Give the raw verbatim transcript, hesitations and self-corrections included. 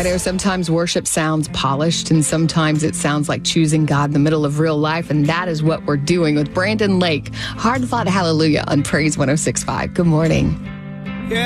I know sometimes worship sounds polished and sometimes it sounds like choosing God in the middle of real life, and that is what we're doing with Brandon Lake. Hard Fought Hallelujah on Praise one oh six point five. Good morning.